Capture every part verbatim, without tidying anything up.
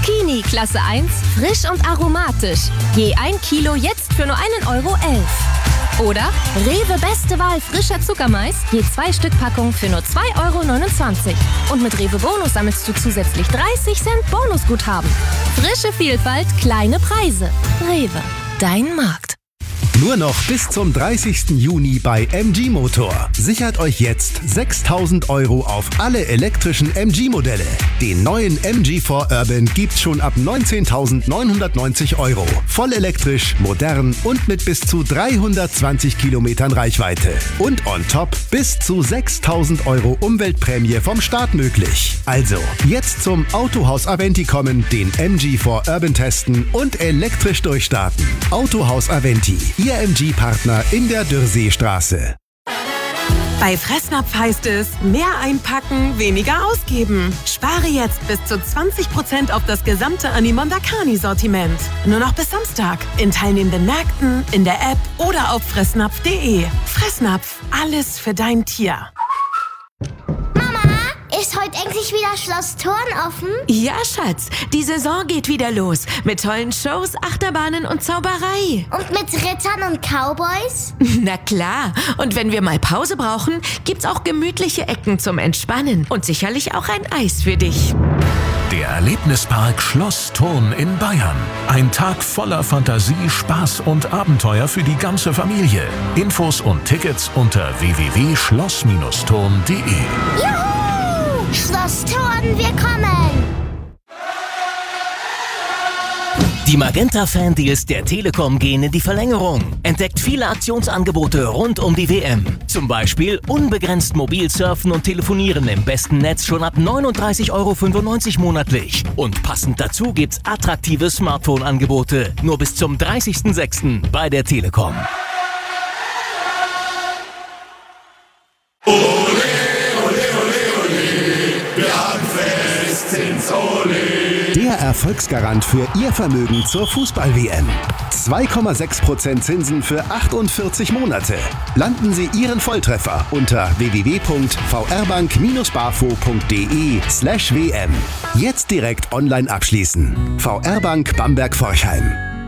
Zucchini Klasse eins, frisch und aromatisch. Je ein Kilo jetzt für nur einen Euro elf. Oder Rewe Beste Wahl frischer Zuckermais, je zwei Stück Packung für nur zwei Euro neunundzwanzig. Und mit Rewe Bonus sammelst du zusätzlich dreißig Cent Bonusguthaben. Frische Vielfalt, kleine Preise. Rewe, dein Markt. Nur noch bis zum dreißigsten Juni bei M G Motor. Sichert euch jetzt sechstausend Euro auf alle elektrischen M G-Modelle. Den neuen M G vier Urban gibt's schon ab neunzehntausendneunhundertneunzig Euro. Voll elektrisch, modern und mit bis zu dreihundertzwanzig Kilometern Reichweite. Und on top bis zu sechstausend Euro Umweltprämie vom Staat möglich. Also, jetzt zum Autohaus Aventi kommen, den M G vier Urban testen und elektrisch durchstarten. Autohaus Aventi. Ihr M G-Partner in der Dürrseestraße. Bei Fressnapf heißt es, mehr einpacken, weniger ausgeben. Spare jetzt bis zu zwanzig Prozent auf das gesamte Animonda Carni-Sortiment. Nur noch bis Samstag. In teilnehmenden Märkten, in der App oder auf fressnapf punkt de. Fressnapf, alles für dein Tier. Ist heute endlich wieder Schloss Thurn offen? Ja, Schatz. Die Saison geht wieder los. Mit tollen Shows, Achterbahnen und Zauberei. Und mit Rittern und Cowboys? Na klar. Und wenn wir mal Pause brauchen, gibt's auch gemütliche Ecken zum Entspannen. Und sicherlich auch ein Eis für dich. Der Erlebnispark Schloss Thurn in Bayern. Ein Tag voller Fantasie, Spaß und Abenteuer für die ganze Familie. Infos und Tickets unter w w w punkt schloss thurn punkt de. Juhu! Schloss Thurn, wir kommen! Die Magenta-Fan-Deals der Telekom gehen in die Verlängerung. Entdeckt viele Aktionsangebote rund um die W M. Zum Beispiel unbegrenzt mobil surfen und telefonieren im besten Netz schon ab neununddreißig Euro fünfundneunzig monatlich. Und passend dazu gibt's attraktive Smartphone-Angebote. Nur bis zum dreißigsten sechsten bei der Telekom. Der Erfolgsgarant für Ihr Vermögen zur Fußball-W M. zwei Komma sechs Prozent Zinsen für achtundvierzig Monate. Landen Sie Ihren Volltreffer unter w w w punkt v r bank bafo punkt de slash w m. Jetzt direkt online abschließen. V R Bank Bamberg-Forchheim.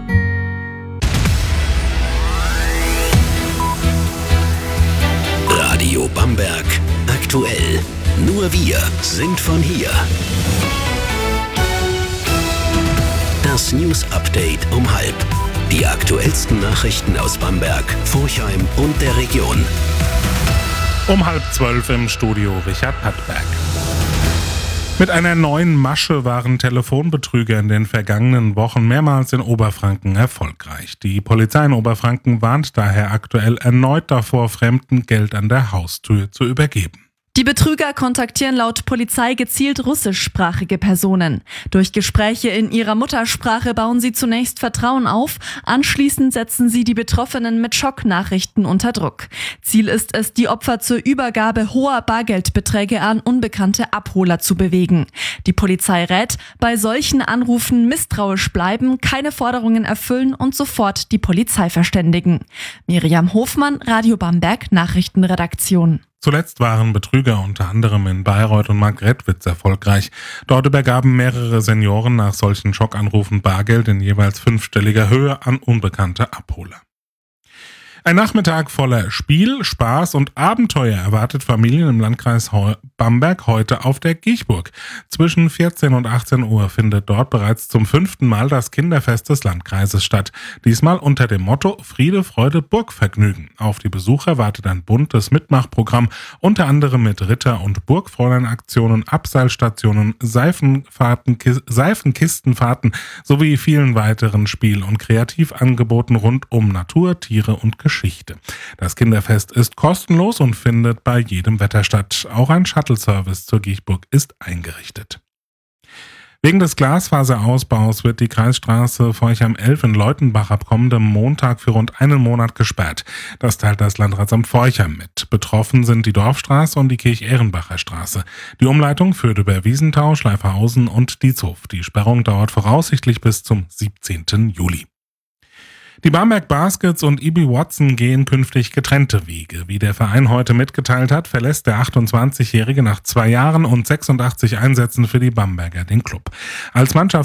Radio Bamberg. Aktuell. Nur wir sind von hier. Das News Update um halb. Die aktuellsten Nachrichten aus Bamberg, Forchheim und der Region. Um halb zwölf im Studio Richard Pattberg. Mit einer neuen Masche waren Telefonbetrüger in den vergangenen Wochen mehrmals in Oberfranken erfolgreich. Die Polizei in Oberfranken warnt daher aktuell erneut davor, Fremden Geld an der Haustür zu übergeben. Die Betrüger kontaktieren laut Polizei gezielt russischsprachige Personen. Durch Gespräche in ihrer Muttersprache bauen sie zunächst Vertrauen auf, anschließend setzen sie die Betroffenen mit Schocknachrichten unter Druck. Ziel ist es, die Opfer zur Übergabe hoher Bargeldbeträge an unbekannte Abholer zu bewegen. Die Polizei rät, bei solchen Anrufen misstrauisch bleiben, keine Forderungen erfüllen und sofort die Polizei verständigen. Miriam Hofmann, Radio Bamberg, Nachrichtenredaktion. Zuletzt waren Betrüger unter anderem in Bayreuth und Marktredwitz erfolgreich. Dort übergaben mehrere Senioren nach solchen Schockanrufen Bargeld in jeweils fünfstelliger Höhe an unbekannte Abholer. Ein Nachmittag voller Spiel, Spaß und Abenteuer erwartet Familien im Landkreis Bamberg heute auf der Giechburg. Zwischen vierzehn und achtzehn Uhr findet dort bereits zum fünften Mal das Kinderfest des Landkreises statt. Diesmal unter dem Motto Friede, Freude, Burgvergnügen. Auf die Besucher wartet ein buntes Mitmachprogramm, unter anderem mit Ritter- und Burgfräulein-Aktionen, Abseilstationen, Seifenfahrten, Kis- Seifenkistenfahrten sowie vielen weiteren Spiel- und Kreativangeboten rund um Natur, Tiere und Geschichte. Geschichte. Das Kinderfest ist kostenlos und findet bei jedem Wetter statt. Auch ein Shuttle-Service zur Giechburg ist eingerichtet. Wegen des Glasfaserausbaus wird die Kreisstraße Forchheim elf in Leutenbach ab kommendem Montag für rund einen Monat gesperrt. Das teilt das Landratsamt Forchheim mit. Betroffen sind die Dorfstraße und die Kirch-Ehrenbacher Straße. Die Umleitung führt über Wiesenthau, Schleiferhausen und Dietzow. Die Sperrung dauert voraussichtlich bis zum siebzehnten Juli. Die Bamberg Baskets und E B Watson gehen künftig getrennte Wege. Wie der Verein heute mitgeteilt hat, verlässt der achtundzwanzigjährige nach zwei Jahren und sechsundachtzig Einsätzen für die Bamberger den Club. Als Mannschaft